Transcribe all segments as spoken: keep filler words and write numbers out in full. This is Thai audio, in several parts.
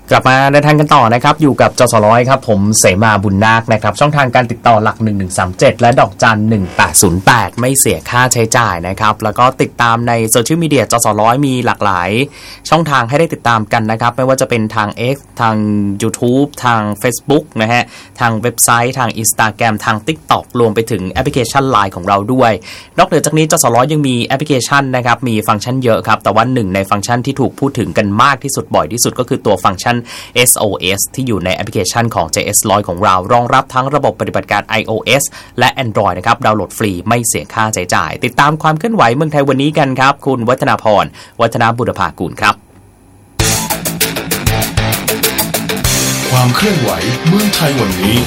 กลับมาเดินทางกันต่อนะครับอยู่กับจสร้อยครับผมเสมาบุญนาคนะครับช่องทางการติดต่อหลักหนึ่งหนึ่งสามเจ็ดและดอกจันหนึ่งแปดศูนย์แปดไม่เสียค่าใช้จ่ายนะครับแล้วก็ติดตามในโซเชียลมีเดียจสร้อยมีหลากหลายช่องทางให้ได้ติดตามกันนะครับไม่ว่าจะเป็นทาง X ทาง YouTube ทาง Facebook นะฮะทางเว็บไซต์ทาง Instagram ทาง TikTok รวมไปถึงแอปพลิเคชัน ไลน์ ของเราด้วยนอกเหนือจากนี้จสร้อยยังมีแอปพลิเคชันนะครับมีฟังก์ชันเยอะครับแต่ว่าหนึ่งในฟังก์ชันที่ถูกพูดถึงกันมากที่สุดบ่อยที่สุดก็คือตัวฟังก์ชัน เอส โอ เอส ที่อยู่ในแอปพลิเคชันของ เจ เอส ร้อย ของเรารองรับทั้งระบบปฏิบัติการ iOS และ Android นะครับดาวน์โหลดฟรีไม่เสียค่าใช้จ่ายติดตามความเคลื่อนไหวเมืองไทยวันนี้กันครับคุณวัฒนาพรวัฒนาบุรพากูลครับความเคลื่อนไหวเมืองไทยวันนี้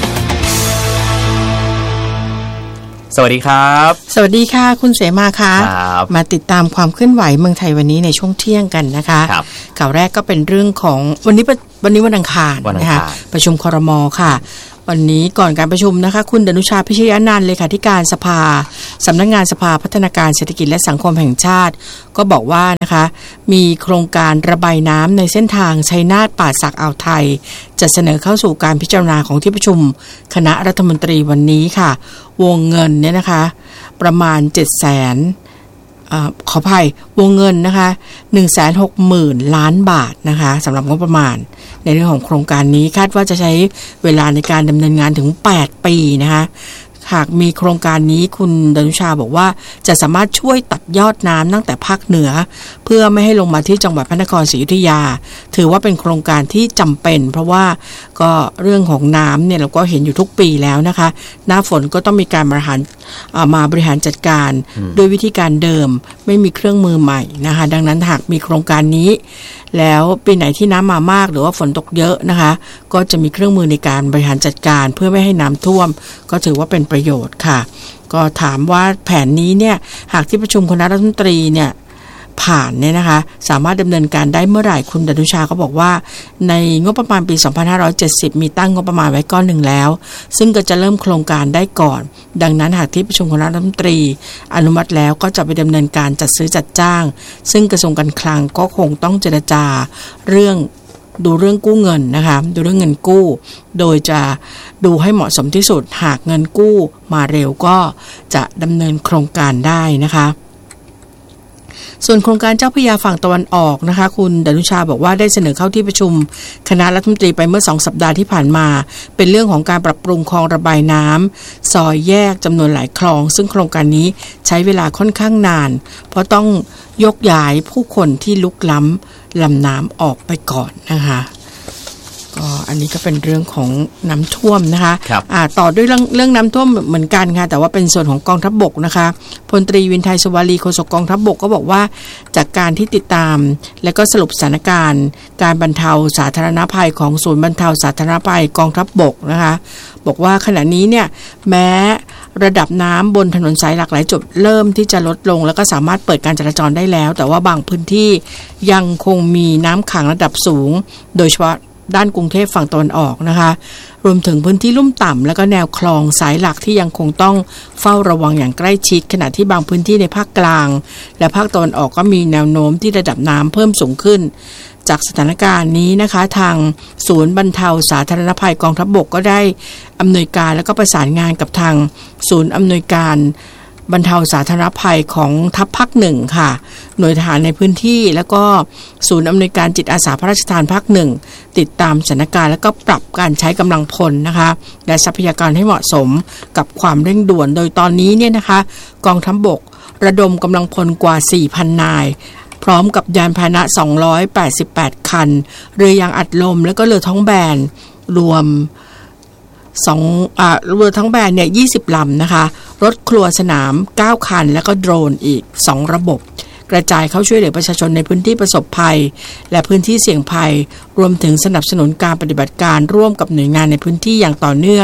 สวัสดีครับสวัสดีค่ะคุณเสมาค่ะมาติดตามความเคลื่อนไหวเมืองไทยวันนี้ในช่วงเที่ยงกันนะคะข่าวแรกก็เป็นเรื่องของวันนี้วันนี้วันอังคารนะคะประชุมครม.ค่ะวันนี้ก่อนการประชุมนะคะคุณดนุชาพิชยานันท์เลขาธิการสภาสำนักงานสภาพัฒนาการเศรษฐกิจและสังคมแห่งชาติก็บอกว่านะคะมีโครงการระบายน้ำในเส้นทางชัยนาทป่าสักอ่าวไทยจะเสนอเข้าสู่การพิจารณาของที่ประชุมคณะรัฐมนตรีวันนี้ค่ะวงเงินเนี่ยนะคะประมาณ เจ็ดแสนอ่าขออภัยวงเงินนะคะ หนึ่งแสนหกหมื่น ล้านบาทนะคะสำหรับงบประมาณในเรื่องของโครงการนี้คาดว่าจะใช้เวลาในการดำเนินงานถึงแปดปีนะคะหากมีโครงการนี้คุณดนุชาบอกว่าจะสามารถช่วยตัดยอดน้ำตั้งแต่ภาคเหนือเพื่อไม่ให้ลงมาที่จังหวัดพระนครศรีอยุธยาถือว่าเป็นโครงการที่จำเป็นเพราะว่าก็เรื่องของน้ำเนี่ยเราก็เห็นอยู่ทุกปีแล้วนะคะหน้าฝนก็ต้องมีการบริหารมาบริหารจัดการด้วยวิธีการเดิมไม่มีเครื่องมือใหม่นะคะดังนั้นหากมีโครงการนี้แล้วปีไหนที่น้ำมามากหรือว่าฝนตกเยอะนะคะก็จะมีเครื่องมือในการบริหารจัดการเพื่อไม่ให้น้ำท่วมก็ถือว่าเป็นประโยชน์ค่ะก็ถามว่าแผนนี้เนี่ยหากที่ประชุมคณะรัฐมนตรีเนี่ยผ่านเนี่ยนะคะสามารถดำเนินการได้เมื่อไหร่คุณดนุชาเขาบอกว่าในงบประมาณปีสองพันห้าร้อยเจ็ดสิบมีตั้งงบประมาณไว้ก้อนหนึ่งแล้วซึ่งก็จะเริ่มโครงการได้ก่อนดังนั้นหากที่ประชุมคณะรัฐมนตรีอนุมัติแล้วก็จะไปดำเนินการจัดซื้อจัดจ้างซึ่งกระทรวงการคลังก็คงต้องเจรจาเรื่องดูเรื่องกู้เงินนะคะดูเรื่องเงินกู้โดยจะดูให้เหมาะสมที่สุดหากเงินกู้มาเร็วก็จะดำเนินโครงการได้นะคะส่วนโครงการเจ้าพระยาฝั่งตะวันออกนะคะคุณดนุชาบอกว่าได้เสนอเข้าที่ประชุมคณะรัฐมนตรีไปเมื่อสองสัปดาห์ที่ผ่านมาเป็นเรื่องของการปรับปรุงคลองระบายน้ำซอยแยกจำนวนหลายคลองซึ่งโครงการนี้ใช้เวลาค่อนข้างนานเพราะต้องยกย้ายผู้คนที่ลุกล้ำลำน้ำออกไปก่อนนะคะก็อันนี้ก็เป็นเรื่องของน้ำท่วมนะคะอ่าต่อด้วยเรื่องเรื่องน้ำท่วมเหมือนกันค่ะแต่ว่าเป็นส่วนของกองทัพบกนะคะพลตรีวินไทยสุวารีโฆษกกองทัพบกก็บอกว่าจากการที่ติดตามและก็สรุปสถานการณ์การบรรเทาสาธารณภัยของศูนย์บรรเทาสาธารณภัยกองทัพบกนะคะบอกว่าขณะนี้เนี่ยแม้ระดับน้ำบนถนนสายหลากหลายจุดเริ่มที่จะลดลงแล้วก็สามารถเปิดการจราจรได้แล้วแต่ว่าบางพื้นที่ยังคงมีน้ำขังระดับสูงโดยเฉพาะด้านกรุงเทพฝั่งตะวันออกนะคะรวมถึงพื้นที่ลุ่มต่ำแล้วก็แนวคลองสายหลักที่ยังคงต้องเฝ้าระวังอย่างใกล้ชิดขณะที่บางพื้นที่ในภาคกลางและภาคตะวันออกก็มีแนวโน้มที่ระดับน้ำเพิ่มสูงขึ้นจากสถานการณ์นี้นะคะทางศูนย์บรรเทาสาธารณภัยกองทัพบกก็ได้อำนวยการแล้วก็ประสานงานกับทางศูนย์อำนวยการบรรเทาสาธารณภัยของทัพภาคหนึ่งค่ะหน่วยทหารในพื้นที่แล้วก็ศูนย์อำนวยการจิตอาสาพระราชทานภาคหนึ่งติดตามสถานการณ์แล้วก็ปรับการใช้กำลังพลนะคะและทรัพยากรให้เหมาะสมกับความเร่งด่วนโดยตอนนี้เนี่ยนะคะกองทัพบกระดมกำลังพลกว่า สี่พัน นายพร้อมกับยานพาหนะสองร้อยแปดสิบแปดคันเรือยางอัดลมแล้วก็เรือท้องแบนรวมสองอ่าเรือทั้งแบนเนี่ยยี่สิบลำนะคะรถครัวสนามเก้าคันแล้วก็โดรนอีกสองระบบกระจายเข้าช่วยเหลือประชาชนในพื้นที่ประสบภัยและพื้นที่เสี่ยงภัยรวมถึงสนับสนุนการปฏิบัติการร่วมกับหน่วยงานในพื้นที่อย่างต่อเนื่อง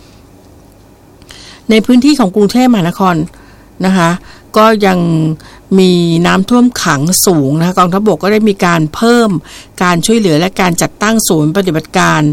ในพื้นที่ของกรุงเทพมหานครนะคะก็ยังมีน้ำท่วมขังสูงนะคะกองทัพบกก็ได้มีการเพิ่มการช่วยเหลือและการจัดตั้งศูนย์ปฏิบัติการ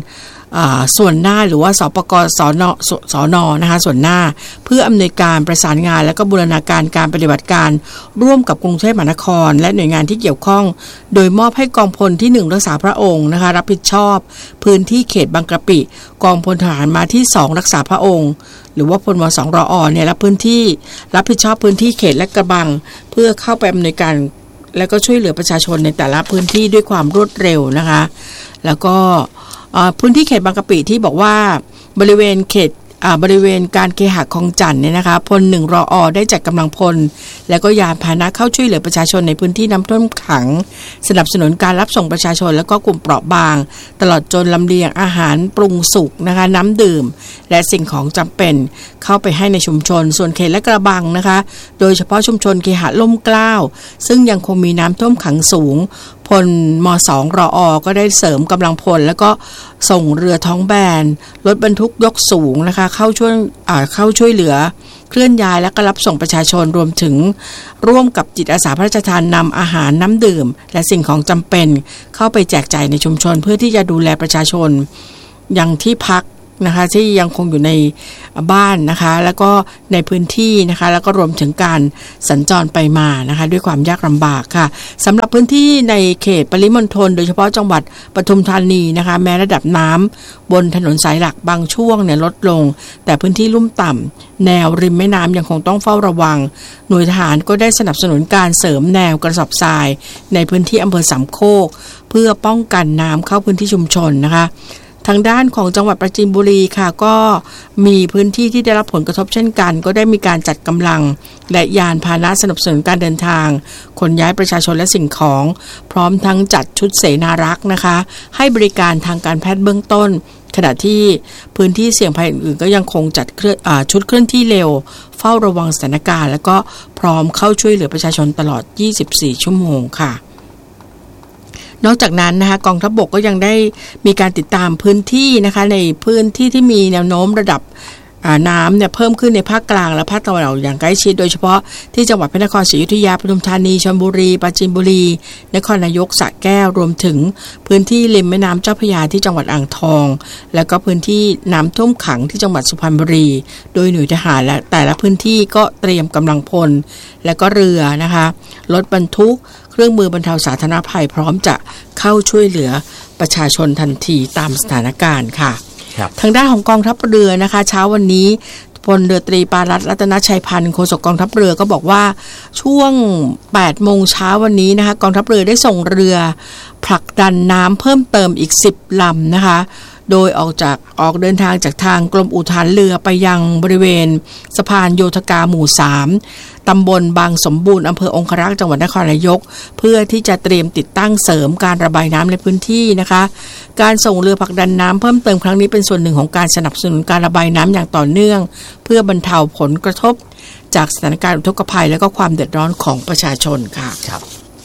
ส่วนหน้าหรือว่าสปกสนสนนะคะส่วนหน้าเพื่ออำนวยการประสานงานและก็บูรณาการการปฏิบัติการร่วมกับกรุงเทพมหานครและหน่วยงานที่เกี่ยวข้องโดยมอบให้กองพลที่หนึ่งรักษาพระองค์นะคะรับผิดชอบพื้นที่เขตบางกะปิกองพลทหารมาที่สองรักษาพระองค์หรือว่าพลมสองรอเนี่ยรับพื้นที่รับผิดชอบพื้นที่เขตและกระบังเพื่อเข้าไปอำนวยการแล้วก็ช่วยเหลือประชาชนในแต่ละพื้นที่ด้วยความรวดเร็วนะคะแล้วก็พื้นที่เขตบางกะปิที่บอกว่าบริเวณเขตบริเวณการเคหะคลองจันทน์เนี่ยนะคะพลหนึ่งรอได้จัดกำลังพลแล้วก็ยานพาหนะเข้าช่วยเหลือประชาชนในพื้นที่น้ำท่วมขังสนับสนุนการรับส่งประชาชนแล้วก็กลุ่มเปราะบางตลอดจนลำเลียงอาหารปรุงสุกนะคะน้ำดื่มและสิ่งของจำเป็นเข้าไปให้ในชุมชนส่วนเขตและกระบังนะคะโดยเฉพาะชุมชนเคหะล่มเกล้าซึ่งยังคงมีน้ำท่วมขังสูงพลมสองรอก็ได้เสริมกำลังพลแล้วก็ส่งเรือท้องแบนรถบรรทุกยกสูงนะคะเข้าช่วยเข้าช่วยเหลือเคลื่อนย้ายและก็รับส่งประชาชนรวมถึงร่วมกับจิตอาสาพระราชทานนำอาหารน้ำดื่มและสิ่งของจำเป็นเข้าไปแจกจ่ายในชุมชนเพื่อที่จะดูแลประชาชนยังที่พักนะคะที่ยังคงอยู่ในบ้านนะคะแล้วก็ในพื้นที่นะคะแล้วก็รวมถึงการสัญจรไปมานะคะด้วยความยากลำบากค่ะสำหรับพื้นที่ในเขตปริมณฑลโดยเฉพาะจังหวัดปทุมธานีนะคะแม้ระดับน้ำบนถนนสายหลักบางช่วงเนี่ยลดลงแต่พื้นที่ลุ่มต่ำแนวริมแม่น้ำยังคงต้องเฝ้าระวังหน่วยทหารก็ได้สนับสนุนการเสริมแนวกระสอบทรายในพื้นที่อำเภอสามโคกเพื่อป้องกันน้ำเข้าพื้นที่ชุมชนนะคะทางด้านของจังหวัดปราจีนบุรีค่ะก็มีพื้นที่ที่ได้รับผลกระทบเช่นกันก็ได้มีการจัดกำลังและยานพาหนะสนับสนุนการเดินทางขนย้ายประชาชนและสิ่งของพร้อมทั้งจัดชุดเสนารักษ์นะคะให้บริการทางการแพทย์เบื้องต้นขณะที่พื้นที่เสี่ยงภัยอื่นๆก็ยังคงจัดชุดเคลื่อนที่เร็วเฝ้าระวังสถานการณ์แล้วก็พร้อมเข้าช่วยเหลือประชาชนตลอดยี่สิบสี่ชั่วโมงค่ะนอกจากนั้นนะคะกองทัพบกก็ยังได้มีการติดตามพื้นที่นะคะในพื้นที่ที่มีแนวโน้มระดับน้ำเนี่ยเพิ่มขึ้นในภาคกลางและภาคตะวันออกอย่างใกล้ชิดโดยเฉพาะที่จังหวัดพระนครศรีอยุธยาปทุมธานีชลบุรีปราจีนบุรีนครนายกสระแก้วรวมถึงพื้นที่ริมแม่น้ำเจ้าพระยาที่จังหวัดอ่างทองแล้วก็พื้นที่น้ำท่วมขังที่จังหวัดสุพรรณบุรีโดยหน่วยทหารและแต่ละพื้นที่ก็เตรียมกำลังพลและก็เรือนะคะรถบรรทุกเครื่องมือบรรเทาสาธารณภัยพร้อมจะเข้าช่วยเหลือประชาชนทันทีตามสถานการณ์ค่ะทางด้านของกองทัพเรือนะคะเช้าวันนี้พลเรือตรีปารัตน์รัตนชัยพันธ์โฆษกกองทัพเรือก็บอกว่าช่วงแปดโมงเช้าวันนี้นะคะกองทัพเรือได้ส่งเรือผลักดันน้ำเพิ่มเติมอีกสิบลำนะคะโดยออกจากออกเดินทางจากทางกรมอู่ทหารเรือไปยังบริเวณสะพานโยธกาหมู่สามตำบลบางสมบูรณ์อำเภอองครักษ์จังหวัดนครนายกเพื่อที่จะเตรียมติดตั้งเสริมการระบายน้ำในพื้นที่นะคะการส่งเรือผลักดันน้ำเพิ่มเติมครั้งนี้เป็นส่วนหนึ่งของการสนับสนุนการระบายน้ำอย่างต่อเนื่องเพื่อบรรเทาผลกระทบจากสถานการณ์อุทกภัยและก็ความเดือดร้อนของประชาชนค่ะครับ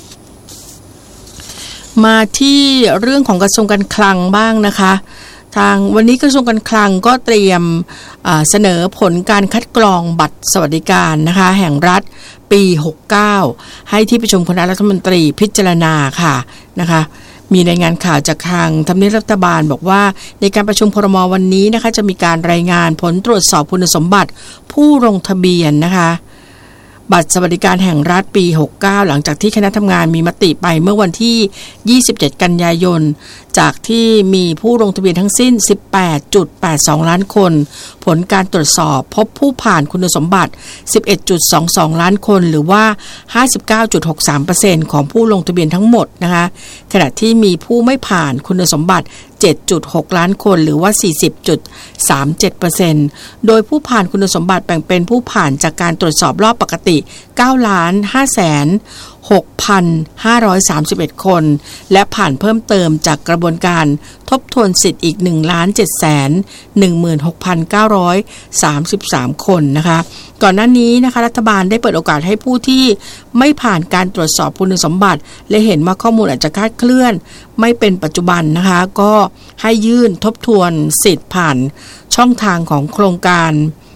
มาที่เรื่องของกระทรวงการคลังบ้างนะคะทางวันนี้กระทรวงการคลังก็เตรียมเสนอผลการคัดกรองบัตรสวัสดิการนะคะแห่งรัฐปีหกสิบเก้าให้ที่ประชุมคณะรัฐมนตรีพิจารณาค่ะนะคะมีรายงานข่าวจากทางทำเนียบรัฐบาลบอกว่าในการประชุมครม.วันนี้นะคะจะมีการรายงานผลตรวจสอบคุณสมบัติผู้ลงทะเบียนนะคะบัตรสวัสดิการแห่งรัฐปีหกสิบเก้าหลังจากที่คณะทำงานมีมติไปเมื่อวันที่ยี่สิบเจ็ดกันยายนจากที่มีผู้ลงทะเบียนทั้งสิ้น สิบแปดจุดแปดสอง ล้านคนผลการตรวจสอบพบผู้ผ่านคุณสมบัติ สิบเอ็ดจุดสองสอง ล้านคนหรือว่า ห้าสิบเก้าจุดหกสามเปอร์เซ็นต์ ของผู้ลงทะเบียนทั้งหมดนะคะขณะที่มีผู้ไม่ผ่านคุณสมบัติ เจ็ดจุดหก ล้านคนหรือว่า สี่สิบจุดสามเจ็ดเปอร์เซ็นต์ โดยผู้ผ่านคุณสมบัติแบ่งเป็นผู้ผ่านจากการตรวจสอบรอบปกติเก้าล้านห้าแสนหกพันห้าร้อยสามสิบเอ็ดคนและผ่านเพิ่มเติมจากกระบวนการทบทวนสิทธิ์อีก หนึ่งล้านเจ็ดแสนหนึ่งหมื่นหกพันเก้าร้อยสามสิบสาม คนนะคะก่อนหน้านี้นะคะรัฐบาลได้เปิดโอกาสให้ผู้ที่ไม่ผ่านการตรวจสอบคุณสมบัติและเห็นว่าข้อมูลอาจจะคลาดเคลื่อนไม่เป็นปัจจุบันนะคะก็ให้ยื่นทบทวนสิทธิ์ผ่านช่องทางของโครงการ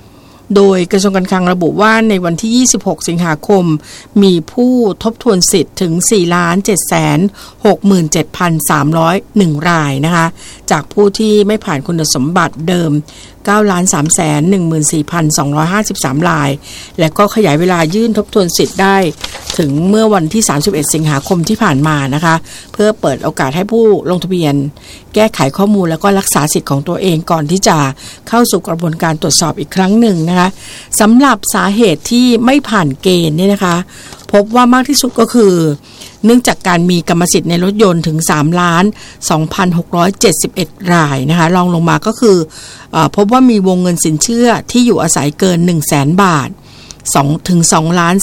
โดยกระทรวงการคลังระบุว่าในวันที่ยี่สิบหกสิงหาคมมีผู้ทบทวนสิทธิ์ถึง สี่ล้านเจ็ดแสนหกหมื่นเจ็ดพันสามร้อยเอ็ด รายนะคะจากผู้ที่ไม่ผ่านคุณสมบัติเดิม เก้าล้านสามแสนหนึ่งหมื่นสี่พันสองร้อยห้าสิบสาม รายและก็ขยายเวลายื่นทบทวนสิทธิ์ได้ถึงเมื่อวันที่สามสิบเอ็ดสิงหาคมที่ผ่านมานะคะเพื่อเปิดโอกาสให้ผู้ลงทะเบียนแก้ไขข้อมูลแล้วก็รักษาสิทธิ์ของตัวเองก่อนที่จะเข้าสู่กระบวนการตรวจสอบอีกครั้งหนึ่งนะคะสำหรับสาเหตุที่ไม่ผ่านเกณฑ์เนี่ยนะคะพบว่ามากที่สุดก็คือเนื่องจากการมีกรรมสิทธิ์ในรถยนต์ถึง สามล้านสองพันหกร้อยเจ็ดสิบเอ็ด รายนะคะรองลงมาก็คือเอ่อพบว่ามีวงเงินสินเชื่อที่อยู่อาศัยเกิน หนึ่งแสน บาท2ถึง2ล้าน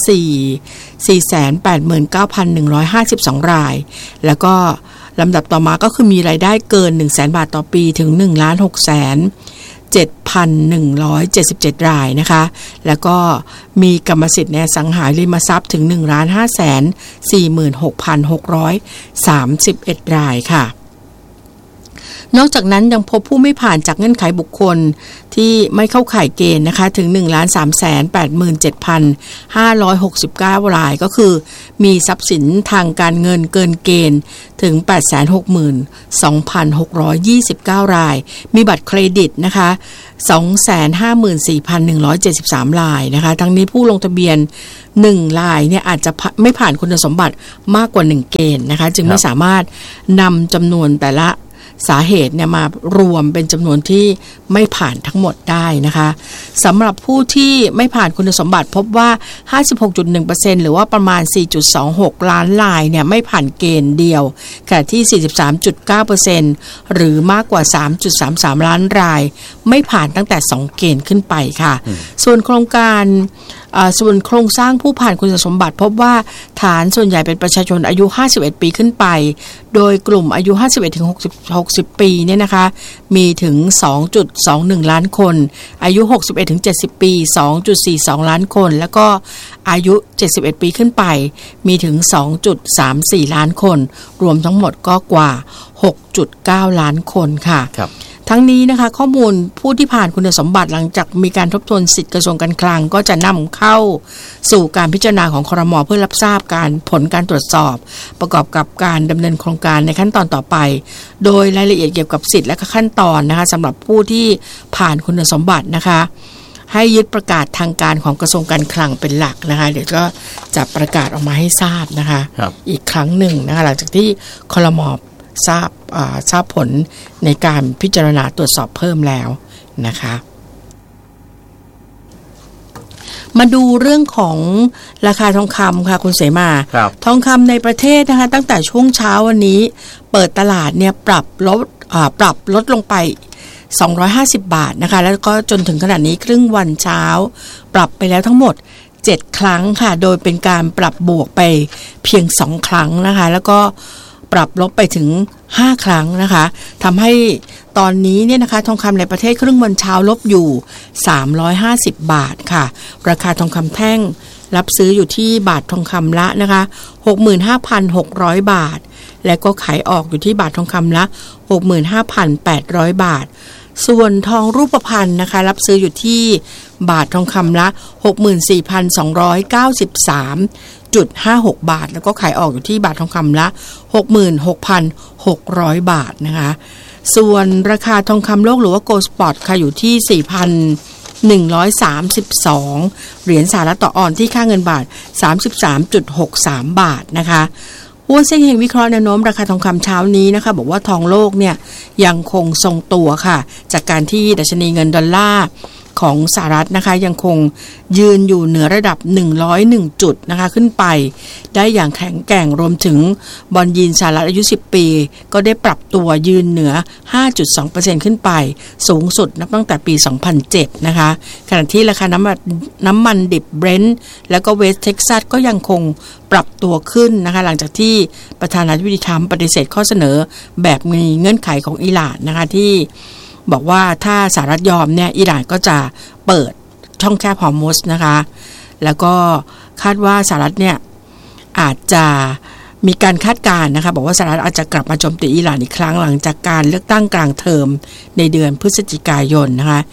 4 4แสนแปดหมื่นเก้าพันหนึ่งร้อยห้าสิบสอง รายแล้วก็ลำดับต่อมาก็คือมีรายได้เกิน หนึ่งแสน บาทต่อปีถึง หนึ่งล้านหกแสนเจ็ดพันหนึ่งร้อยเจ็ดสิบเจ็ด รายนะคะแล้วก็มีกรรมสิทธิ์ในอสังหาริมทรัพย์ถึง หนึ่งล้านห้าแสนสี่หมื่นหกพันหกร้อยสามสิบเอ็ด รายค่ะนอกจากนั้นยังพบผู้ไม่ผ่านจากเงื่อนไขบุคคลที่ไม่เข้าข่ายเกณฑ์นะคะถึง หนึ่งล้านสามแสนแปดหมื่นเจ็ดพันห้าร้อยหกสิบเก้า รายก็คือมีทรัพย์สินทางการเงินเกินเกณฑ์ถึง แปดแสนหกหมื่นสองพันหกร้อยยี่สิบเก้า รายมีบัตรเครดิตนะคะ สองแสนห้าหมื่นสี่พันหนึ่งร้อยเจ็ดสิบสาม รายนะคะทั้งนี้ผู้ลงทะเบียนหนึ่งรายเนี่ยอาจจะไม่ผ่านคุณสมบัติมากกว่าหนึ่งเกณฑ์นะคะจึงไม่สามารถนำจำนวนแต่ละสาเหตุเนี่ยมารวมเป็นจำนวนที่ไม่ผ่านทั้งหมดได้นะคะสำหรับผู้ที่ไม่ผ่านคุณสมบัติพบว่า ห้าสิบหกจุดหนึ่งเปอร์เซ็นต์ หรือว่าประมาณ สี่จุดสองหก ล้านรายเนี่ยไม่ผ่านเกณฑ์เดียวขณะที่ สี่สิบสามจุดเก้าเปอร์เซ็นต์ หรือมากกว่า สามจุดสามสาม ล้านรายไม่ผ่านตั้งแต่สองเกณฑ์ขึ้นไปค่ะส่วนโครงการส่วนโครงสร้างผู้ผ่านคุณสมบัติพบว่าฐานส่วนใหญ่เป็นประชาชนอายุห้าสิบเอ็ดปีขึ้นไปโดยกลุ่มอายุห้าสิบเอ็ดถึงหกสิบ หกสิบปีเนี่ยนะคะมีถึง สองจุดสองหนึ่ง ล้านคนอายุหกสิบเอ็ดถึงเจ็ดสิบปี สองจุดสี่สอง ล้านคนแล้วก็อายุเจ็ดสิบเอ็ดปีขึ้นไปมีถึง สองจุดสามสี่ ล้านคนรวมทั้งหมดก็กว่า หกจุดเก้า ล้านคนค่ะครับทั้งนี้นะคะข้อมูลผู้ที่ผ่านคุณสมบัติหลังจากมีการทบทวนสิทธิกระทรวงการคลังก็จะนำเข้าสู่การพิจารณาของครม.เพื่อรับทราบการผลการตรวจสอบประกอบกับการดำเนินโครงการในขั้นตอนต่อไปโดยรายละเอียดเกี่ยวกับสิทธิและขั้นตอนนะคะสำหรับผู้ที่ผ่านคุณสมบัตินะคะให้ยึดประกาศทางการของกระทรวงการคลังเป็นหลักนะคะเดี๋ยวก็จะประกาศออกมาให้ทราบนะคะอีกครั้งหนึ่งนะคะหลังจากที่ครม.ทราบทราบผลในการพิจารณาตรวจสอบเพิ่มแล้วนะคะมาดูเรื่องของราคาทองคำค่ะคุณเสมาทองคำในประเทศนะคะตั้งแต่ช่วงเช้าวันนี้เปิดตลาดเนี่ยปรับลดปรับลดลงไปสองร้อยห้าสิบบาทนะคะแล้วก็จนถึงขณะนี้ครึ่งวันเช้าปรับไปแล้วทั้งหมดเจ็ดครั้งค่ะโดยเป็นการปรับบวกไปเพียงสองครั้งนะคะแล้วก็ปรับลบไปถึงห้าครั้งนะคะทำให้ตอนนี้เนี่ยนะคะทองคำในประเทศครึ่งวันเช้าลบอยู่สามร้อยห้าสิบบาทค่ะราคาทองคำแท่งรับซื้ออยู่ที่บาททองคำละนะคะ หกหมื่นห้าพันหกร้อย บาทและก็ขายออกอยู่ที่บาททองคำละ หกหมื่นห้าพันแปดร้อย บาทส่วนทองรูปพรรณนะคะรับซื้ออยู่ที่บาททองคำละ หกหมื่นสี่พันสองร้อยเก้าสิบสามจุดห้าหก บาทแล้วก็ขายออกอยู่ที่บาททองคำละ หกหมื่นหกพันหกร้อย บาทนะคะส่วนราคาทองคำโลกหรือว่า Gold Spot ค่ะอยู่ที่ สี่พันหนึ่งร้อยสามสิบสอง เหรียญสหรัฐต่อออนซ์ที่ค่าเงินบาท สามสิบสามจุดหกสาม บาทนะคะหัวเส้นเฮงวิเคราะห์แนวโน้มราคาทองคำเช้านี้นะคะบอกว่าทองโลกเนี่ยยังคงทรงตัวค่ะจากการที่ดัชนีเงินดอลลาร์ของสหรัฐนะคะยังคงยืนอยู่เหนือระดับหนึ่งร้อยเอ็ดจุดนะคะขึ้นไปได้อย่างแข็งแกร่งรวมถึงบอนด์ยิลด์สหรัฐอายุสิบปีก็ได้ปรับตัวยืนเหนือ ห้าจุดสองเปอร์เซ็นต์ ขึ้นไปสูงสุดนับตั้งแต่ปีสองพันเจ็ดนะคะขณะที่ราคาน้ำมันน้ำมันดิบเบรนท์แล้วก็เวสต์เท็กซัสก็ยังคงปรับตัวขึ้นนะคะหลังจากที่ประธานาธิบดีทรัมป์ปฏิเสธข้อเสนอแบบมีเงื่อนไขของอิหร่านนะคะที่บอกว่าถ้าสหรัฐยอมเนี่ยอิหร่านก็จะเปิดช่องแคบฮอร์มุซนะคะแล้วก็คาดว่าสหรัฐเนี่ยอาจจะมีการคาดการณ์นะคะบอกว่าสหรัฐอาจจะกลับมาโจมตีอิหร่านอีกครั้งหลังจากการเลือกตั้งกลางเทอมในเดือนพฤศจิกายนนะคะ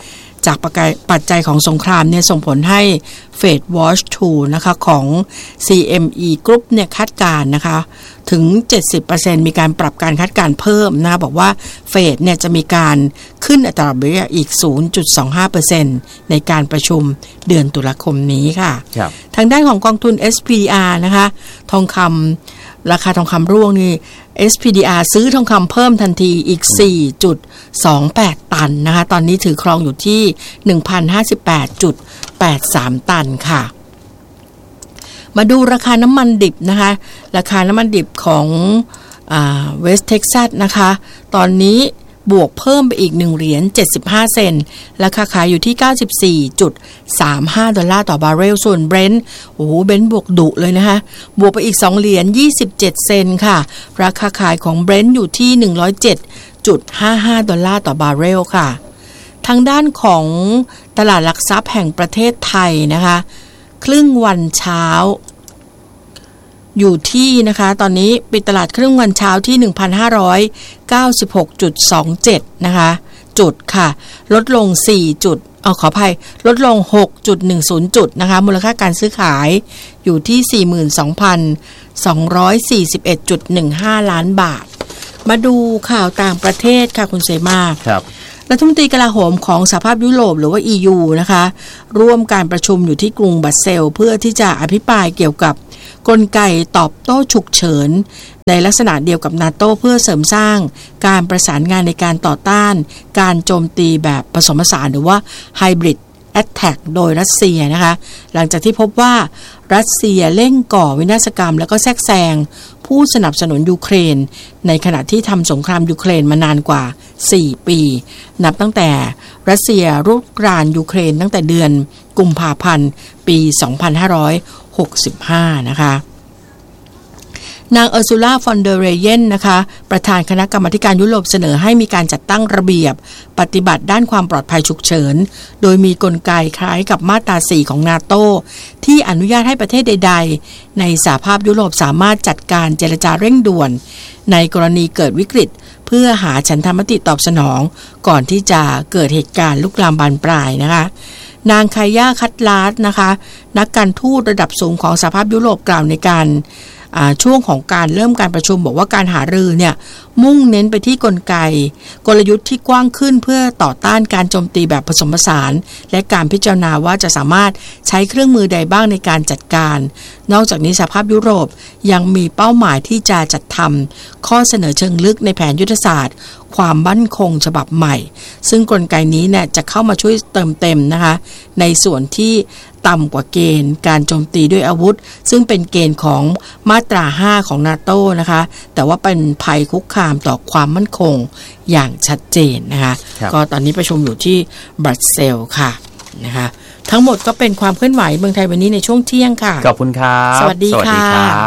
จากปัจจัยของสงครามเนี่ยส่งผลให้ Fed Watch ทูนะคะของ ซี เอ็ม อี Group เนี่ยคาดการณ์นะคะถึง เจ็ดสิบเปอร์เซ็นต์ มีการปรับการคาดการณ์เพิ่มนะบอกว่า Fed เนี่ยจะมีการขึ้นอัตราดอกเบี้ยอีก ศูนย์จุดสองห้าเปอร์เซ็นต์ ในการประชุมเดือนตุลาคมนี้ค่ะทางด้านของกองทุน เอส พี ดี อาร์ นะคะทองคำราคาทองคำร่วงนี่ เอส พี ดี อาร์ ซื้อทองคำเพิ่มทันทีอีก สี่จุดสองแปด ตันนะคะตอนนี้ถือครองอยู่ที่ หนึ่งพันห้าสิบแปดจุดแปดสาม ตันค่ะมาดูราคาน้ำมันดิบนะคะราคาน้ำมันดิบของเวสต์เท็กซัสนะคะตอนนี้บวกเพิ่มไปอีกหนึ่งเหรียญเจ็ดสิบห้าเซนต์ราคาขายอยู่ที่ เก้าสิบสี่จุดสามห้า ดอลลาร์ต่อบาร์เรลส่วนเบรนท์โอ้โหเบรนท์บวกดุเลยนะคะบวกไปอีกสองเหรียญยี่สิบเจ็ดเซนต์ค่ะราคาขายของเบรนท์อยู่ที่ หนึ่งร้อยเจ็ดจุดห้าห้า ดอลลาร์ต่อบาร์เรลค่ะทางด้านของตลาดหลักทรัพย์แห่งประเทศไทยนะคะครึ่งวันเช้าอยู่ที่นะคะตอนนี้ปิดตลาดครึ่งวันเช้าที่ หนึ่งพันห้าร้อยเก้าสิบหกจุดสองเจ็ด นะคะจุดค่ะลดลงสี่จุดเอาขออภัยลดลง หกจุดหนึ่งศูนย์ จุดนะคะมูลค่าการซื้อขายอยู่ที่ สี่หมื่นสองพันสองร้อยสี่สิบเอ็ดจุดหนึ่งห้า ล้านบาทมาดูข่าวต่างประเทศค่ะคุณเสมาครับรัฐมนตรีกลาโหมของสหภาพยุโรปหรือว่า อี ยู นะคะร่วมการประชุมอยู่ที่กรุงบรัสเซลส์เพื่อที่จะอภิปรายเกี่ยวกับกลไกตอบโต้ฉุกเฉินในลักษณะเดียวกับ NATO เพื่อเสริมสร้างการประสานงานในการต่อต้านการโจมตีแบบผสมผสานหรือว่า Hybrid Attack โดยรัสเซียนะคะหลังจากที่พบว่ารัสเซียเร่งก่อวินาศกรรมแล้วก็แทรกแซงผู้สนับสนุนยูเครนในขณะที่ทำสงครามยูเครนมานานกว่าสี่ปีนับตั้งแต่รัสเซียรุกรานยูเครนตั้งแต่เดือนกุมภาพันธ์ปีสองพันห้าร้อยหกสิบห้านะคะนางเออร์ซูล่าฟอนเดอร์เรเยนนะคะประธานคณะกรรมาการยุโรปเสนอให้มีการจัดตั้งระเบียบปฏิบัติด้านความปลอดภัยฉุกเฉินโดยมีกลไกคล้ายกับมาตราสี่ของ NATO ที่อนุญาตให้ประเทศใดๆในสหภาพยุโรปสามารถจัดการเจรจาเร่งด่วนในกรณีเกิดวิกฤตเพื่อหาฉันทามติตอบสนองก่อนที่จะเกิดเหตุการณ์ลุกลามบานปลายนะคะนางคายาคัตลาสนะคะนักการทูตระดับสูงของสหภาพยุโรปกล่าวในการช่วงของการเริ่มการประชุมบอกว่าการหารือเนี่ยมุ่งเน้นไปที่กลไกกลยุทธ์ที่กว้างขึ้นเพื่อต่อต้านการโจมตีแบบผสมผสานและการพิจารณาว่าจะสามารถใช้เครื่องมือใดบ้างในการจัดการนอกจากนี้สหภาพยุโรปยังมีเป้าหมายที่จะจัดทำข้อเสนอเชิงลึกในแผนยุทธศาสตร์ความมั่นคงฉบับใหม่ซึ่งกลไกนี้เนี่ยจะเข้ามาช่วยเติมเต็มนะคะในส่วนที่ต่ำกว่าเกณฑ์การโจมตีด้วยอาวุธซึ่งเป็นเกณฑ์ของมาตราห้าของ NATO นะคะแต่ว่าเป็นภัยคุกคามต่อความมั่นคงอย่างชัดเจนนะคะก็ตอนนี้ประชุมอยู่ที่บรัสเซลส์ค่ะนะคะทั้งหมดก็เป็นความเคลื่อนไหวเมืองไทยวันนี้ในช่วงเที่ยงค่ะขอบคุณครับสวัสดีค่ะ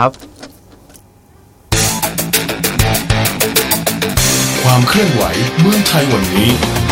ความเคลื่อนไหวเมืองไทยวันนี้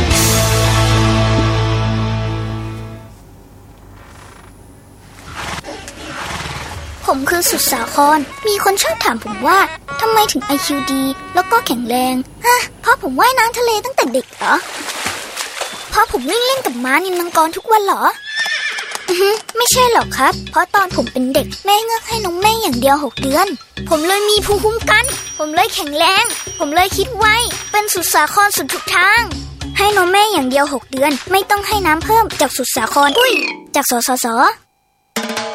ผมคือสุดสาครมีคนชอบถามผมว่าทำไมถึง ไอ คิว ดี แล้วก็แข็งแรงฮะเพราะผมว่ายน้ำทะเลตั้งแต่เด็กเหรอเพราะผมวิ่งเล่นกับม้านิลมังกรทุกวันเหรออือฮึไม่ใช่หรอกครับเพราะตอนผมเป็นเด็กแม่เงือกให้นมแม่อย่างเดียวหกเดือนผมเลยมีภูมิคุ้มกันผมเลยแข็งแรงผมเลยคิดไวเป็นสุดสาครสุดทุกทางให้นมแม่อย่างเดียวหกเดือนไม่ต้องให้น้ำเพิ่มจากสุดสาครอุ้ยจากสสส